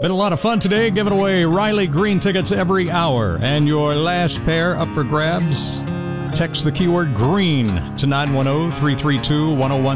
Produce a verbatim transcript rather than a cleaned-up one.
Been a lot of fun today, giving away Riley Green tickets every hour. And your last pair up for grabs. Text the keyword green to nine one zero, three three two, one zero one